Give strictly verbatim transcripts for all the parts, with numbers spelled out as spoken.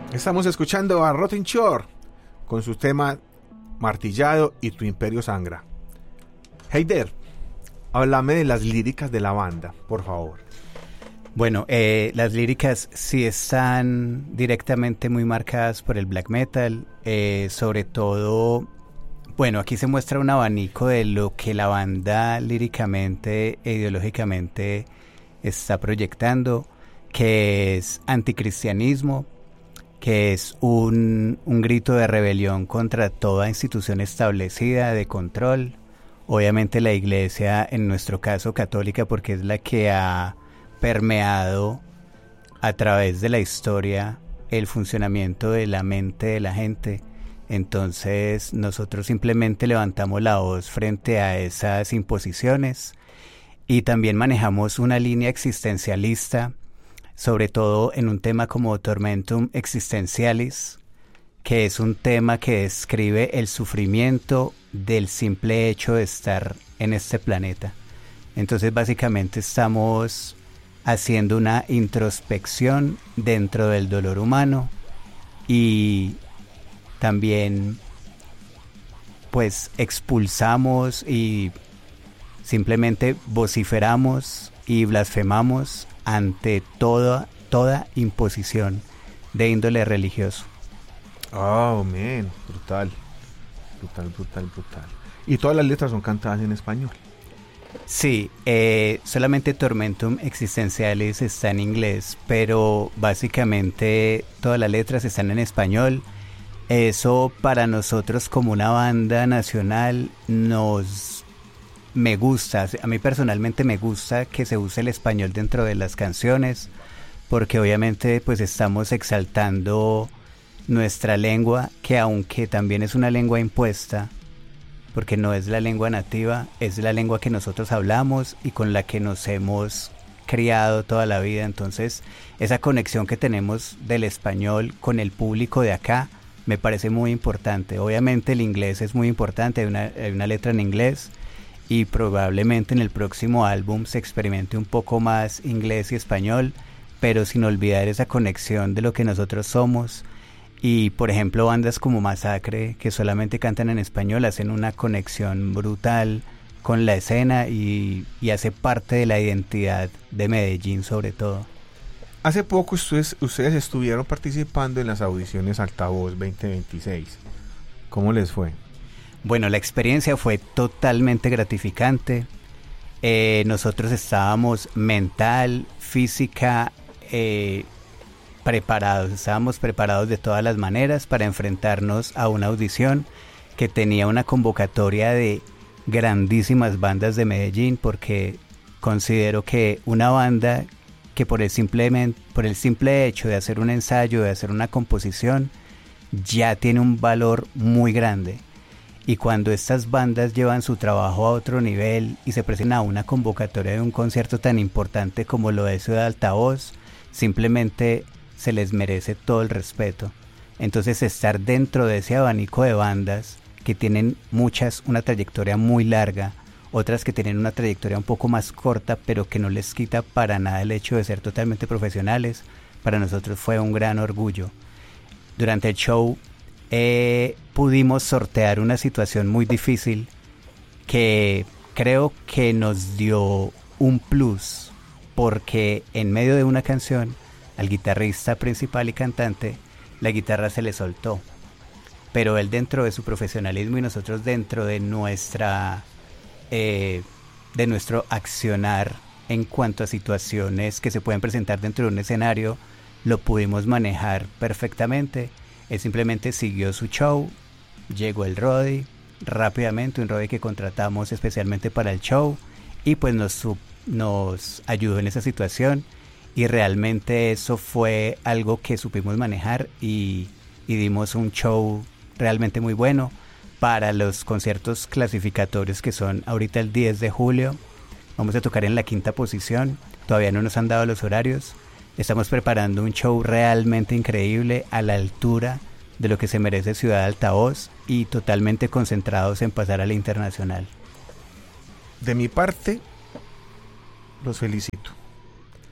Estamos escuchando a Rotten Shore con su tema Martillado y Tu Imperio Sangra. Heider, háblame de las líricas de la banda, por favor. Bueno, eh, las líricas sí están directamente muy marcadas por el black metal, eh, sobre todo, bueno, aquí se muestra un abanico de lo que la banda líricamente e ideológicamente está proyectando, que es anticristianismo, que es un, un grito de rebelión contra toda institución establecida de control, obviamente la iglesia, en nuestro caso católica, porque es la que ha permeado a través de la historia el funcionamiento de la mente de la gente. Entonces nosotros simplemente levantamos la voz frente a esas imposiciones y también manejamos una línea existencialista, sobre todo en un tema como Tormentum Existentialis, que es un tema que describe el sufrimiento del simple hecho de estar en este planeta. Entonces básicamente estamos haciendo una introspección dentro del dolor humano y también pues expulsamos y simplemente vociferamos y blasfemamos ante toda, toda imposición de índole religioso. Oh, man, brutal, brutal, brutal, brutal. Y todas las letras son cantadas en español. Sí, eh, solamente Tormentum Existentialis está en inglés, pero básicamente todas las letras están en español. Eso para nosotros como una banda nacional nos me gusta, a mí personalmente me gusta que se use el español dentro de las canciones, porque obviamente pues estamos exaltando nuestra lengua, que aunque también es una lengua impuesta, porque no es la lengua nativa, es la lengua que nosotros hablamos y con la que nos hemos criado toda la vida. Entonces esa conexión que tenemos del español con el público de acá me parece muy importante. Obviamente el inglés es muy importante, hay una, hay una letra en inglés y probablemente en el próximo álbum se experimente un poco más inglés y español, pero sin olvidar esa conexión de lo que nosotros somos. Y por ejemplo bandas como Masacre, que solamente cantan en español, hacen una conexión brutal con la escena y, y hace parte de la identidad de Medellín sobre todo. Hace poco ustedes, ustedes estuvieron participando en las audiciones Altavoz veinte veintiséis. ¿Cómo les fue? Bueno, la experiencia fue totalmente gratificante. Eh, nosotros estábamos mental, física, eh, preparados, estábamos preparados de todas las maneras para enfrentarnos a una audición que tenía una convocatoria de grandísimas bandas de Medellín, porque considero que una banda que por el simple, por el simple hecho de hacer un ensayo, de hacer una composición, ya tiene un valor muy grande. Y cuando estas bandas llevan su trabajo a otro nivel y se presentan a una convocatoria de un concierto tan importante como lo es Ciudad Altavoz, simplemente se les merece todo el respeto. Entonces estar dentro de ese abanico de bandas que tienen muchas una trayectoria muy larga, otras que tienen una trayectoria un poco más corta, pero que no les quita para nada el hecho de ser totalmente profesionales, para nosotros fue un gran orgullo. Durante el show eh, pudimos sortear una situación muy difícil que creo que nos dio un plus, porque en medio de una canción al guitarrista principal y cantante la guitarra se le soltó, pero él dentro de su profesionalismo y nosotros dentro de nuestra eh, de nuestro accionar en cuanto a situaciones que se pueden presentar dentro de un escenario, lo pudimos manejar perfectamente. Él simplemente siguió su show, llegó el roadie rápidamente, un roadie que contratamos especialmente para el show, y pues nos, nos ayudó en esa situación, y realmente eso fue algo que supimos manejar y, y dimos un show realmente muy bueno para los conciertos clasificatorios que son ahorita el diez de julio. Vamos a tocar en la quinta posición, todavía no nos han dado los horarios. Estamos preparando un show realmente increíble a la altura de lo que se merece Ciudad Altavoz y totalmente concentrados en pasar a la internacional. De mi parte, los felicito.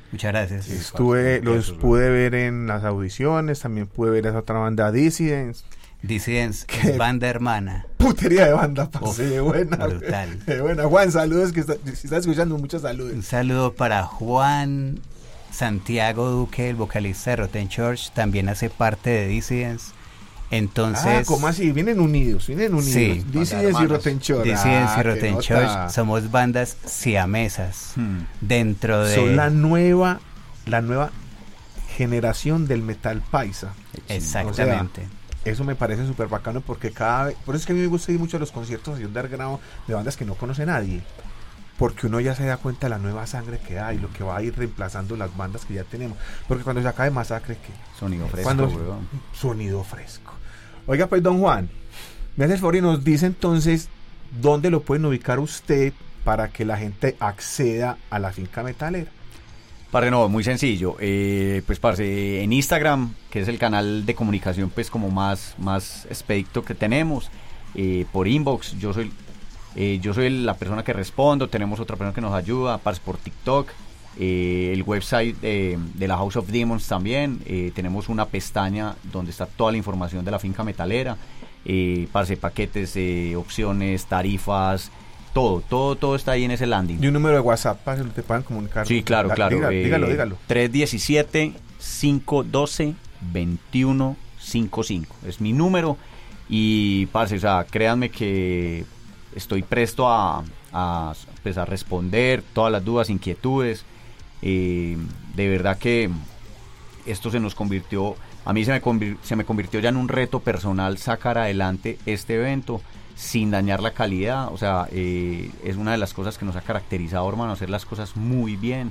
Muchas gracias. Estuve, los pude ver en las audiciones, también pude ver esa otra banda, Dissidents. Dissidents, es banda hermana. Putería de banda, parce, de buena. Brutal. De buena. Juan, saludos, que está, si estás escuchando, muchos saludos. Un saludo para Juan Santiago Duque, el vocalista de Rotten Church, también hace parte de Dissidents. Entonces, ah, ¿cómo así? Vienen unidos, vienen unidos. Sí, Dissidents y Rotten Church. Dissidents ah, y Rotten Church somos bandas siamesas hmm. dentro de... Son la nueva, la nueva generación del metal paisa. Exactamente. O sea, eso me parece súper bacano porque cada vez... Por eso es que a mí me gusta ir mucho a los conciertos de underground de bandas que no conoce nadie. Porque uno ya se da cuenta de la nueva sangre que hay, lo que va a ir reemplazando las bandas que ya tenemos. Porque cuando se acabe Masacre, ¿qué? Sonido fresco, cuando, weón. Sonido fresco. Oiga, pues, don Juan, me hace el favor y nos dice entonces dónde lo pueden ubicar usted para que la gente acceda a la finca metalera. Parce, no, muy sencillo. Eh, pues, parce, en Instagram, que es el canal de comunicación, pues, como más, más expedito que tenemos, eh, por inbox, yo soy... Eh, yo soy la persona que respondo, tenemos otra persona que nos ayuda, parce, por TikTok, eh, el website eh, de la House of Demons también, eh, tenemos una pestaña donde está toda la información de la finca metalera, eh, parce, paquetes, eh, opciones, tarifas, todo, todo, todo está ahí en ese landing. ¿Y un número de WhatsApp para que te puedan comunicar? Sí, claro, claro. Dígalo, eh, dígalo, dígalo. tres uno siete, cinco uno dos, dos uno cinco cinco, es mi número y, parce, o sea, créanme que... estoy presto a, a, pues a responder todas las dudas, inquietudes. Eh, de verdad que esto se nos convirtió, a mí se me, convir, se me convirtió ya en un reto personal sacar adelante este evento sin dañar la calidad. O sea, eh, es una de las cosas que nos ha caracterizado, hermano, hacer las cosas muy bien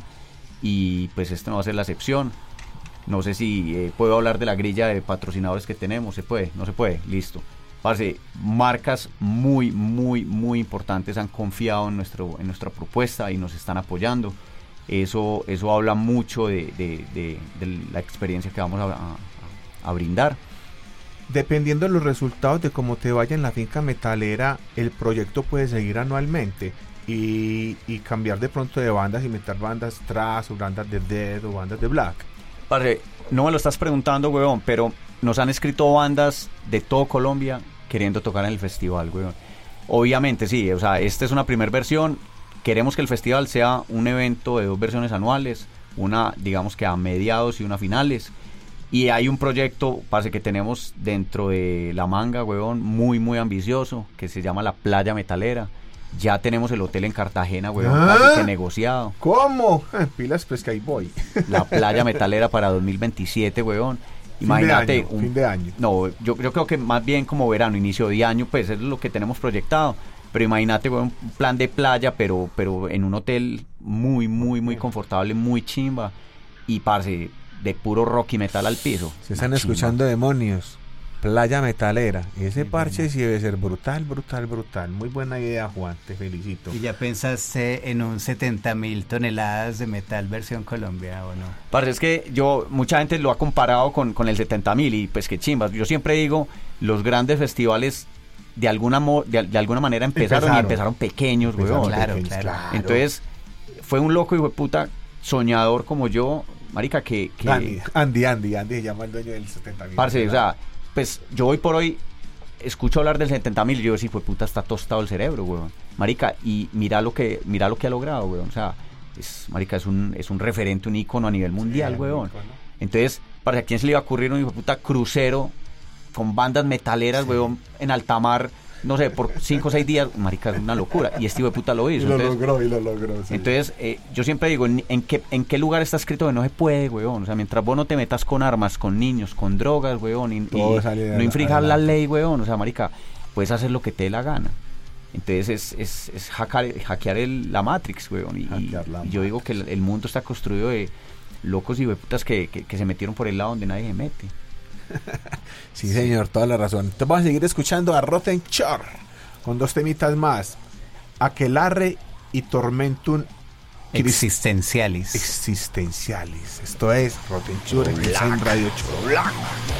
y pues esto no va a ser la excepción. No sé si eh, puedo hablar de la grilla de patrocinadores que tenemos. ¿Se puede? No se puede. Listo. Parce, marcas muy, muy, muy importantes han confiado en nuestro, en nuestra propuesta y nos están apoyando. Eso, eso habla mucho de, de, de, de la experiencia que vamos a, a, a brindar. Dependiendo de los resultados de cómo te vaya en la finca metalera, el proyecto puede seguir anualmente y, y cambiar de pronto de bandas y meter bandas thrash o bandas de death o bandas de black. Parce, no me lo estás preguntando, huevón, pero nos han escrito bandas de todo Colombia queriendo tocar en el festival, weón. Obviamente, sí, o sea, esta es una primera versión. Queremos que el festival sea un evento de dos versiones anuales, una, digamos que a mediados y una a finales. Y hay un proyecto, parce, que tenemos dentro de la manga, weón, muy, muy ambicioso, que se llama La Playa Metalera. Ya tenemos el hotel en Cartagena, weón, ¿Ah? casi que negociado. ¿Cómo? Pilas, pues que ahí voy. La Playa Metalera para dos mil veintisiete, weón. Imagínate, fin de año, un, fin de año. No, yo, yo creo que más bien como verano, inicio de año, pues es lo que tenemos proyectado. Pero imagínate, bueno, un plan de playa, pero pero en un hotel muy, muy, muy confortable, muy chimba. Y, parce, de puro rock y metal al piso. Se están escuchando, demonios. Playa Metalera. Ese sí, parche bueno. Sí debe ser brutal, brutal, brutal. Muy buena idea, Juan. Te felicito. ¿Y ya pensaste en un setenta mil toneladas de metal versión Colombia o no? Parce, es que yo, mucha gente lo ha comparado con, con el setenta mil y pues qué chimbas. Yo siempre digo, los grandes festivales de alguna mo, de, de alguna manera empezaron, empezaron y empezaron pequeños, empezaron weón. Claro, pequeños, claro. claro. Entonces, fue un loco hijo de puta soñador como yo, marica, que... que Andy, Andy, Andy, Andy se llama el dueño del setenta mil. Parce, o sea, pues yo hoy por hoy escucho hablar del setenta mil y yo decía, pues puta, está tostado el cerebro, weón. Marica, y mira lo que mira lo que ha logrado, weón. O sea, es, marica, es un, es un referente, un ícono a nivel mundial, sí, weón. Ícono. Entonces, ¿para quién se le iba a ocurrir un hijo de puta crucero con bandas metaleras, sí, weón, en alta mar? No sé, por cinco o seis días, marica, es una locura. Y este hijo de puta lo hizo. Y lo entonces, logró, y lo logró, sí. Entonces, eh, yo siempre digo, ¿en, en, qué, ¿en qué lugar está escrito que no se puede, weón? O sea, mientras vos no te metas con armas, con niños, con drogas, weón, y, y no infringas la ley, weón. O sea, marica, puedes hacer lo que te dé la gana. Entonces, es, es, es hackear, hackear el, la Matrix, weón. Y, y yo digo que el, el mundo está construido de locos y de putas que, que, que se metieron por el lado donde nadie se mete. Sí, señor, toda la razón. Entonces vamos a seguir escuchando a Rotten Church con dos temitas más, Aquelarre y Tormentum Existencialis. Existencialis. Esto es Rotten Church en Radio Choro Blanco.